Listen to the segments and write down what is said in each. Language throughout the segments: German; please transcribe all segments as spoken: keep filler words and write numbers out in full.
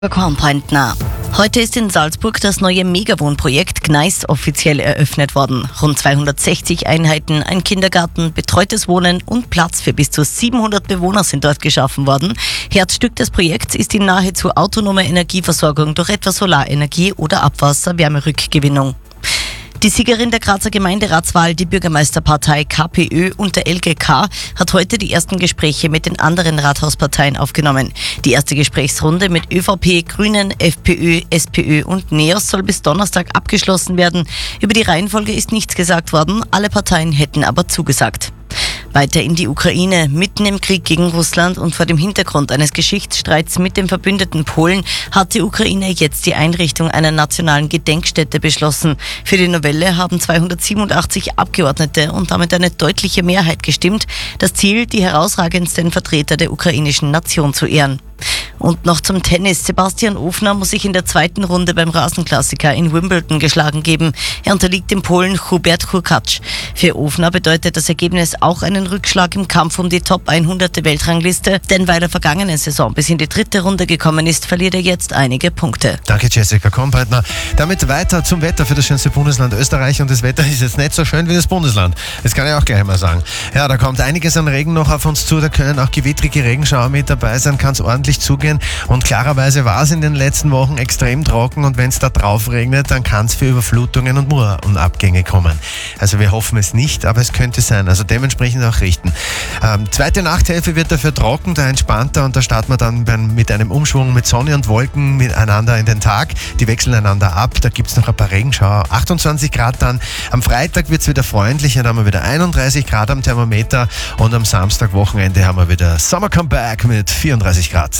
Kornbrandner. Heute ist in Salzburg das neue Megawohnprojekt Gneis offiziell eröffnet worden. Rund zweihundertsechzig Einheiten, ein Kindergarten, betreutes Wohnen und Platz für bis zu siebenhundert Bewohner sind dort geschaffen worden. Herzstück des Projekts ist die nahezu autonome Energieversorgung durch etwa Solarenergie oder Abwasser-Wärmerückgewinnung. Die Siegerin der Grazer Gemeinderatswahl, die Bürgermeisterpartei K P Ö und der L G K, hat heute die ersten Gespräche mit den anderen Rathausparteien aufgenommen. Die erste Gesprächsrunde mit ÖVP, Grünen, FPÖ, SPÖ und NEOS soll bis Donnerstag abgeschlossen werden. Über die Reihenfolge ist nichts gesagt worden, alle Parteien hätten aber zugesagt. Weiter in die Ukraine. Mitten im Krieg gegen Russland und vor dem Hintergrund eines Geschichtsstreits mit dem verbündeten Polen hat die Ukraine jetzt die Einrichtung einer nationalen Gedenkstätte beschlossen. Für die Novelle haben zweihundertsiebenundachtzig Abgeordnete und damit eine deutliche Mehrheit gestimmt. Das Ziel, die herausragendsten Vertreter der ukrainischen Nation zu ehren. Und noch zum Tennis. Sebastian Ofner muss sich in der zweiten Runde beim Rasenklassiker in Wimbledon geschlagen geben. Er unterliegt dem Polen Hubert Hurkacz. Für Ofner bedeutet das Ergebnis auch einen Rückschlag im Kampf um die Top hundert der Weltrangliste. Denn weil er vergangene Saison bis in die dritte Runde gekommen ist, verliert er jetzt einige Punkte. Danke, Jessica Kornbrandner. Damit weiter zum Wetter für das schönste Bundesland Österreich. Und das Wetter ist jetzt nicht so schön wie das Bundesland. Das kann ich auch gleich mal sagen. Ja, da kommt einiges an Regen noch auf uns zu. Da können auch gewittrige Regenschauer mit dabei sein. Kann es ordentlich zugehen. Und klarerweise war es in den letzten Wochen extrem trocken und wenn es da drauf regnet, dann kann es für Überflutungen und Murrenabgänge kommen. Also wir hoffen es nicht, aber es könnte sein. Also dementsprechend auch richten. Ähm, zweite Nachthälfte wird dafür trocken, da entspannter und da starten wir dann mit einem Umschwung mit Sonne und Wolken miteinander in den Tag. Die wechseln einander ab, da gibt es noch ein paar Regenschauer. achtundzwanzig Grad dann. Am Freitag wird es wieder freundlicher, da haben wir wieder einunddreißig Grad am Thermometer und am Samstag, Wochenende, haben wir wieder Summer Comeback mit vierunddreißig Grad.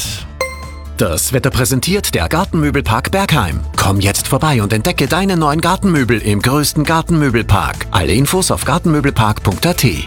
Das Wetter präsentiert der Gartenmöbelpark Bergheim. Komm jetzt vorbei und entdecke deine neuen Gartenmöbel im größten Gartenmöbelpark. Alle Infos auf gartenmöbelpark punkt a t.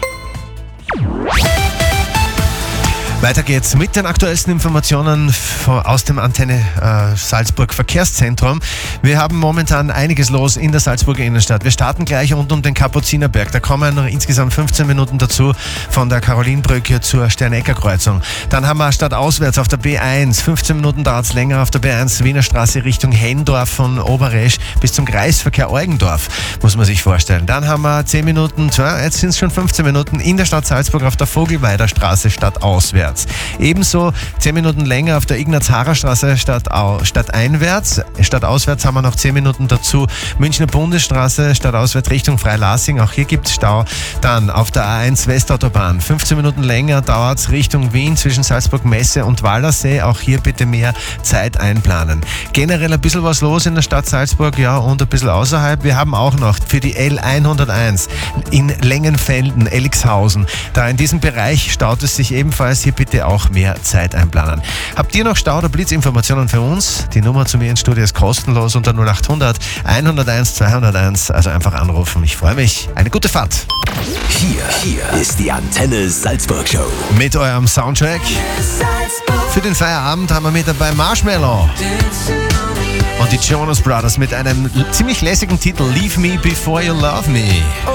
Weiter geht's mit den aktuellsten Informationen aus dem Antenne äh, Salzburg Verkehrszentrum. Wir haben momentan einiges los in der Salzburger Innenstadt. Wir starten gleich rund um den Kapuzinerberg. Da kommen noch insgesamt fünfzehn Minuten dazu von der Karolinbrücke zur Sternecker-Kreuzung. Dann haben wir stadtauswärts auf der B eins. fünfzehn Minuten dauert es länger auf der B eins Wiener Straße Richtung Hendorf von Oberresch bis zum Kreisverkehr Eugendorf, muss man sich vorstellen. Dann haben wir zehn Minuten, tja, jetzt sind es schon fünfzehn Minuten in der Stadt Salzburg auf der Vogelweider Straße stadtauswärts. Ebenso zehn Minuten länger auf der Ignaz-Harrer-Straße stadteinwärts. Stadtauswärts haben wir noch zehn Minuten dazu. Münchner Bundesstraße stadtauswärts Richtung Freilassing. Auch hier gibt es Stau. Dann auf der A eins Westautobahn. fünfzehn Minuten länger dauert es Richtung Wien zwischen Salzburg-Messe und Wallersee. Auch hier bitte mehr Zeit einplanen. Generell ein bisschen was los in der Stadt Salzburg, ja, und ein bisschen außerhalb. Wir haben auch noch für die L hunderteins in Lengenfelden, Elixhausen. Da in diesem Bereich staut es sich ebenfalls. Hier bitte auch mehr Zeit einplanen. Habt ihr noch Stau- oder Blitzinformationen für uns? Die Nummer zu mir ins Studio ist kostenlos unter null acht hundert hunderteins zweihunderteins. Also einfach anrufen. Ich freue mich. Eine gute Fahrt. Hier, hier ist die Antenne Salzburg Show. Mit eurem Soundtrack. Für den Feierabend haben wir mit dabei Marshmallow und die Jonas Brothers mit einem ziemlich lässigen Titel Leave Me Before You Love Me.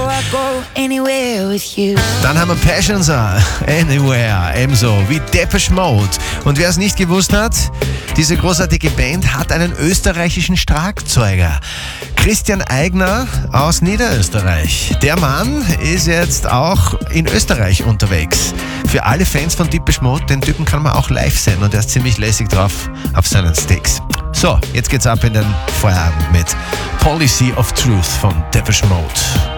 Dann haben wir Passions Anywhere, ebenso wie Depeche Mode. Und wer es nicht gewusst hat, diese großartige Band hat einen österreichischen Schlagzeuger. Christian Eigner aus Niederösterreich. Der Mann ist jetzt auch in Österreich unterwegs. Für alle Fans von Depeche Mode, den Typen kann man auch live sehen und er ist ziemlich lässig drauf auf seinen Sticks. So, jetzt geht's ab in den Feierabend mit Policy of Truth von Depeche Mode.